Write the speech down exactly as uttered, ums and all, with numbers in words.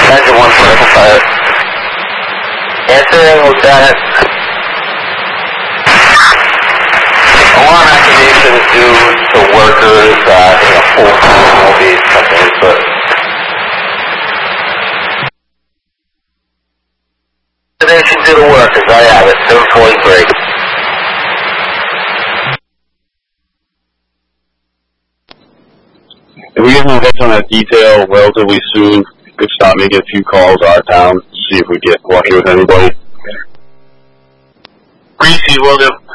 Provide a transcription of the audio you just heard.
Engine one forty-five. Answering, Lieutenant. Alarm activation is due to workers, uh, in a full time all these companies, but... Activation due to workers, I have it, seven forty-three. If we get some hits on that detail relatively soon, we could start making a few calls out of town, see if we get lucky with anybody. Greasy, will do.